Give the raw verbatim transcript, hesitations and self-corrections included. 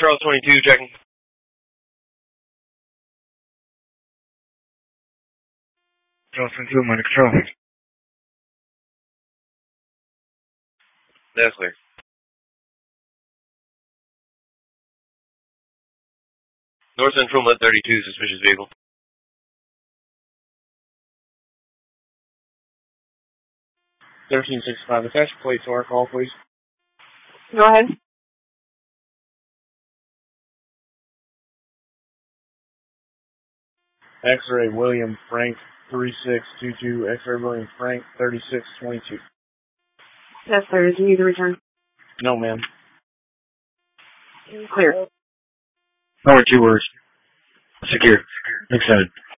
Charles twenty-two, checking. Charles twenty-two, I'm under control. That's clear. North Central, Med thirty-two, suspicious vehicle. thirteen sixty-five, attach plate to our call, please. Go ahead. X-ray William Frank, three six two two, X-ray William Frank, thirty-six twenty-two. Yes, sir. Do you need to return? No, ma'am. Clear. Over two words. Secure. Excited.